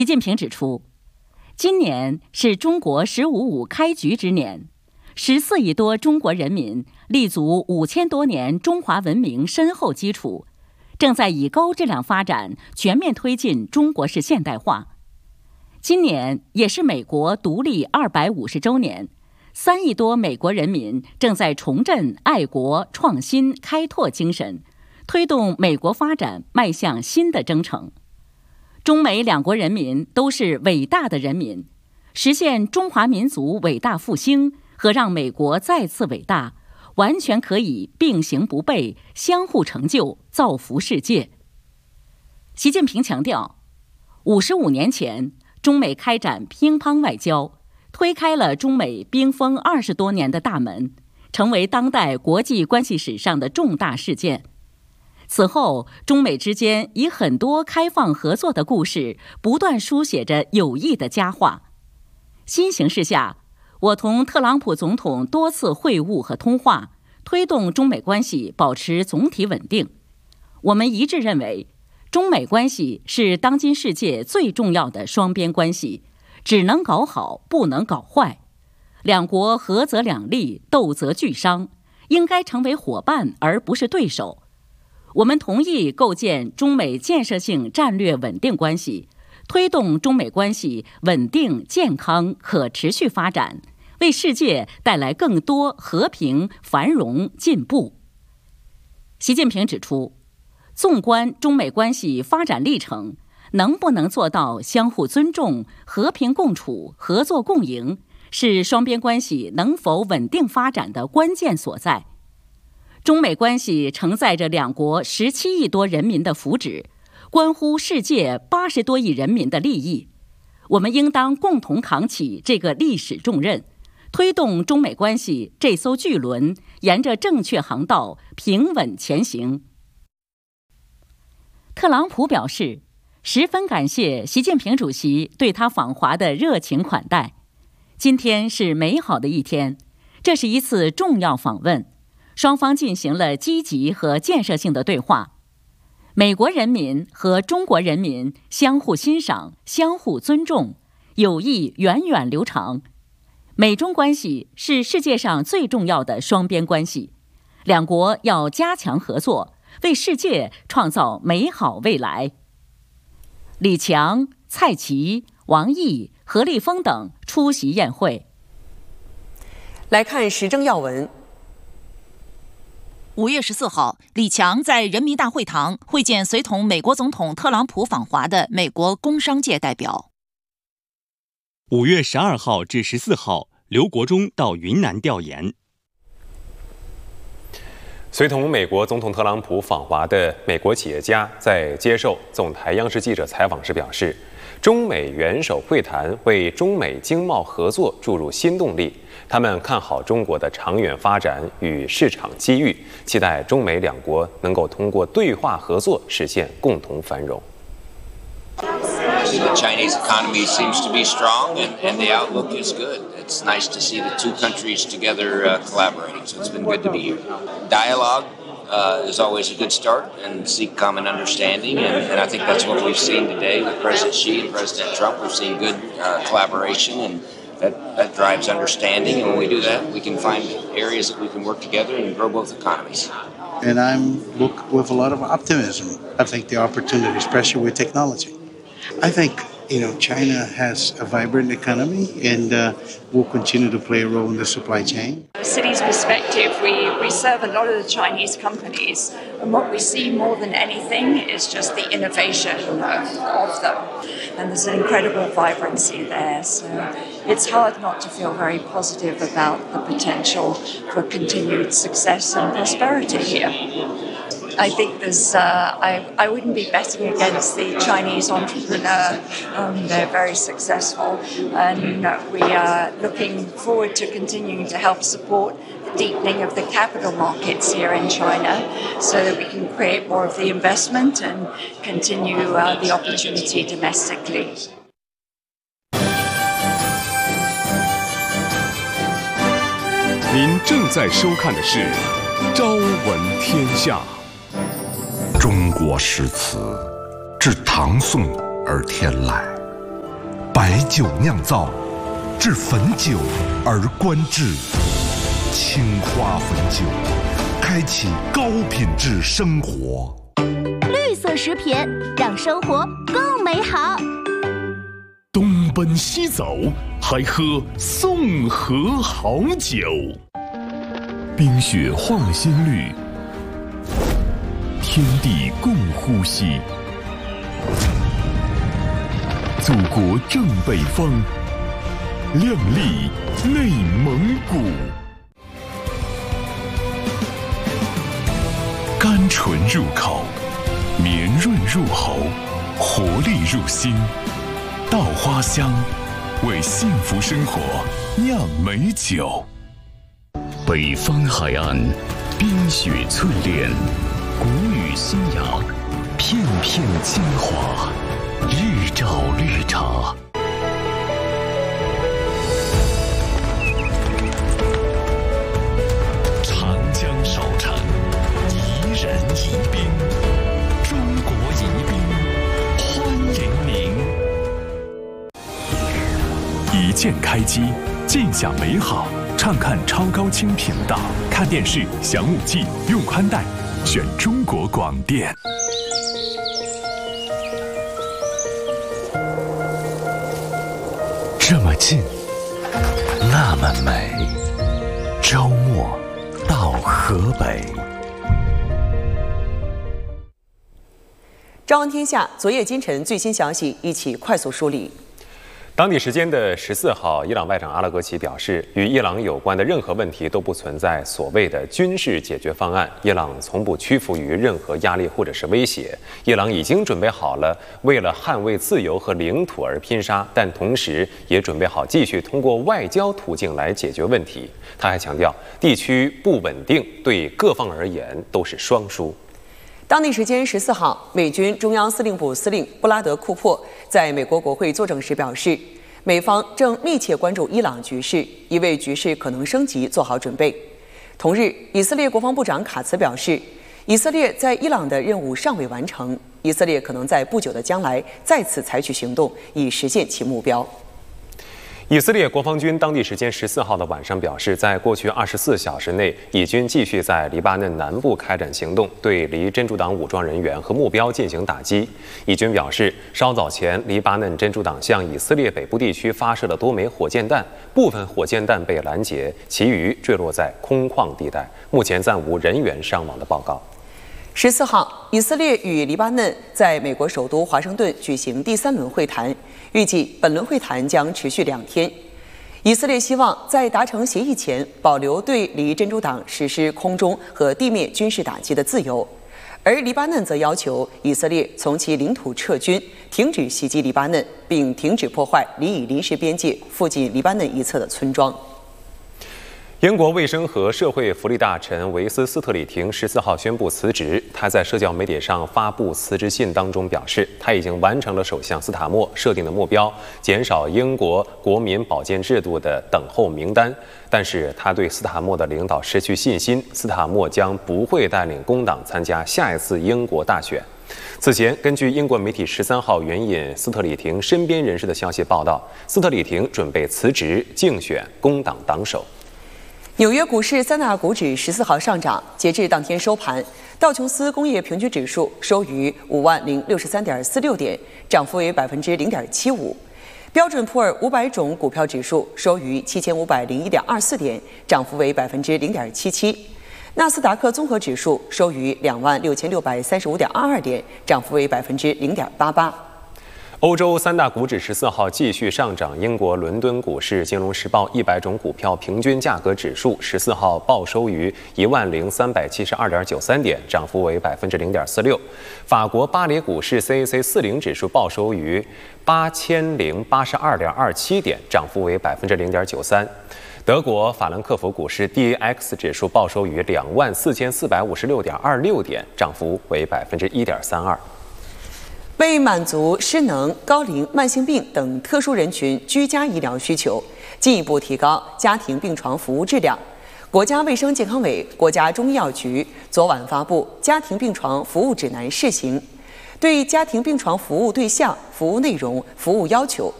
习近平指出，今年是中国“15+5”开局之年，14亿多中国人民立足5000多年中华文明深厚基础，正在以高质量发展全面推进中国式现代化。今年也是美国独立250周年，3亿多美国人民正在重振爱国、创新、开拓精神，推动美国发展迈向新的征程。中美两国人民都是伟大的人民，实现中华民族伟大复兴和让美国再次伟大，完全可以并行不悖，相互成就，造福世界。习近平强调，55年前，中美开展乒乓外交，推开了中美冰封20多年的大门，成为当代国际关系史上的重大事件。此后，中美之间以很多开放合作的故事，不断书写着友谊的佳话。新形势下，我同特朗普总统多次会晤和通话，推动中美关系保持总体稳定。我们一致认为，中美关系是当今世界最重要的双边关系，只能搞好，不能搞坏。两国合则两利，斗则俱伤，应该成为伙伴而不是对手。我们同意构建中美建设性战略稳定关系，推动中美关系稳定、健康、可持续发展，为世界带来更多和平、繁荣、进步。习近平指出，纵观中美关系发展历程，能不能做到相互尊重、和平共处、合作共赢，是双边关系能否稳定发展的关键所在。中美关系承载着两国17亿多人民的福祉，关乎世界80多亿人民的利益。我们应当共同扛起这个历史重任，推动中美关系这艘巨轮沿着正确航道平稳前行。特朗普表示，十分感谢习近平主席对他访华的热情款待。今天是美好的一天，这是一次重要访问。双方进行了积极和建设性的对话，美国人民和中国人民相互欣赏、相互尊重，友谊源远流长。美中关系是世界上最重要的双边关系，两国要加强合作，为世界创造美好未来。李强、蔡奇、王毅、何立峰等出席宴会。 来看时政要闻。 5月14号，李强在人民大会堂会见随同美国总统特朗普访华的美国工商界代表。 5月12号至14号，刘国中到云南调研。 随同美国总统特朗普访华的美国企业家在接受总台央视记者采访时表示，中美元首会谈为中美经贸合作注入新动力。他们看好中国的长远发展与市场机遇，期待中美两国能够通过对话合作实现共同繁荣。 The Chinese economy seems to be strong, and the outlook is good. It's nice to see the two countries together collaborating, so it's been good to be here. Dialogue is always a good start, and seek common understanding, and I think that's what we've seen today with President Xi and President Trump. We've seen good collaboration, and that drives understanding, and when we do that, we can find areas that we can work together and grow both economies. And I'm look with a lot of optimism. I think the opportunity, especially with technology. I think, China has a vibrant economy and will continue to play a role in the supply chain. From the city's perspective, we serve a lot of the Chinese companies, and what we see more than anything is just the innovation of them. And there's an incredible vibrancy there. So it's hard not to feel very positive about the potential for continued success and prosperity here. I think there's. I wouldn't be betting against the Chinese entrepreneur. They're very successful, and we are looking forward to continuing to help support the deepening of the capital markets here in China, so that we can create more of the investment and continue the opportunity domestically. 您正在收看的是《朝闻天下》。中国诗词，自唐宋而天来， 白酒酿造，至汾酒而观致，青花汾酒，开启高品质生活。 绿色食品让生活更美好。 东奔西走，还喝宋河好酒。冰雪化新绿，天地共呼吸。祖国正北方，亮丽内蒙古。甘醇入口，绵润入喉，活力入心。稻花香，为幸福生活酿美酒。 北方海岸，冰雪淬炼，谷雨新芽，片片精华，日照绿茶。长江少产，宜人宜宾，中国宜宾，欢迎您。 一键开机，尽享美好。畅看超高清频道，看电视享5G，用宽带，选中国广电。 这么近，那么美。周末到河北。 朝闻天下，昨夜今晨最新消息，一起快速梳理。 当地时间的14号，伊朗外长阿拉格齐表示，与伊朗有关的任何问题都不存在所谓的军事解决方案。伊朗从不屈服于任何压力或者是威胁。伊朗已经准备好了为了捍卫自由和领土而拼杀，但同时也准备好继续通过外交途径来解决问题。他还强调，地区不稳定对各方而言都是双输。 当地时间14号，美军中央司令部司令布拉德·库珀在美国国会作证时表示，美方正密切关注伊朗局势，已为局势可能升级做好准备。同日，以色列国防部长卡茨表示，以色列在伊朗的任务尚未完成，以色列可能在不久的将来再次采取行动，以实现其目标。 以色列国防军当地时间14号的晚上表示，在过去24小时内，以军继续在黎巴嫩南部开展行动，对离真主党武装人员和目标进行打击。以军表示，稍早前，黎巴嫩真主党向以色列北部地区发射了多枚火箭弹，部分火箭弹被拦截，其余坠落在空旷地带。目前暂无人员伤亡的报告。 14号，以色列与黎巴嫩在美国首都华盛顿举行第3轮会谈，预计本轮会谈将持续2天。以色列希望在达成协议前保留对离真主党实施空中和地面军事打击的自由，而黎巴嫩则要求以色列从其领土撤军，停止袭击黎巴嫩，并停止破坏离以临时边界附近黎巴嫩一侧的村庄。 英国卫生和社会福利大臣维斯斯特里廷14号宣布辞职。他在社交媒体上发布辞职信当中表示，他已经完成了首相斯塔默设定的目标，减少英国国民保健制度的等候名单。但是他对斯塔默的领导失去信心，斯塔默将不会带领工党参加下一次英国大选。此前，根据英国媒体13号援引斯特里廷身边人士的消息报道，斯特里廷准备辞职竞选工党党首。 纽约股市3大股指14号上涨，截至当天收盘，道琼斯工业平均指数收于50063.46点，涨幅为0.75%；标准普尔500种股票指数收于7501.24点，涨幅为0.77%；纳斯达克综合指数收于26635.22点，涨幅为0.88%。 欧洲3大股指14号继续上涨，英国伦敦股市《金融时报》100种股票平均价格指数14号报收于10372.93点，涨幅为0.46%。法国巴黎股市 CAC 40指数报收于8082.27点，涨幅为0.93%。德国法兰克福股市 DAX 指数报收于24456.26点，涨幅为1.32%。 为满足失能、高龄、慢性病等特殊人群居家医疗需求，进一步提高家庭病床服务质量，国家卫生健康委、国家中医药局昨晚发布《家庭病床服务指南（试行）》，对家庭病床服务对象、服务内容、服务要求